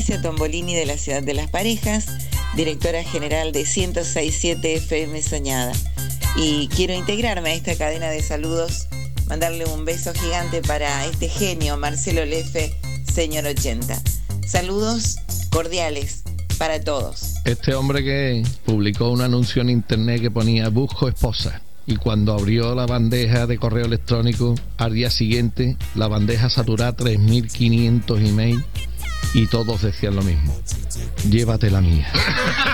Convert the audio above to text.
Tombolini de la Ciudad de las Parejas, directora general de 106.7 FM Soñada. Y quiero integrarme a esta cadena de saludos, mandarle un beso gigante para este genio, Marcelo Lefe, señor 80. Saludos cordiales para todos. Este hombre que publicó un anuncio en internet que ponía busco esposa, y cuando abrió la bandeja de correo electrónico, al día siguiente la bandeja saturaba 3.500 emails y todos decían lo mismo: llévate la mía.